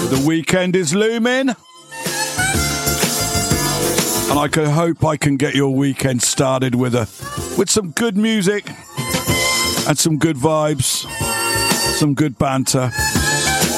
The weekend is looming. And I can hope I can get your weekend started with some good music and some good vibes, some good banter.